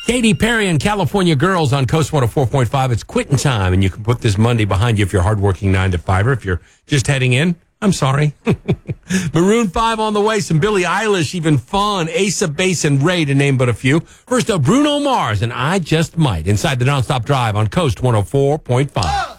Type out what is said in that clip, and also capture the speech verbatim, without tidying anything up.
Katy Perry and California Girls on Coast one oh four point five. It's quitting time, and you can put this Monday behind you if you're hardworking nine to fiver. If you're just heading in, I'm sorry. Maroon five on the way. Some Billie Eilish, even fun. Asa, Bass, and Ray, to name but a few. First up, Bruno Mars and I Just Might inside the Nonstop Drive on Coast one oh four point five.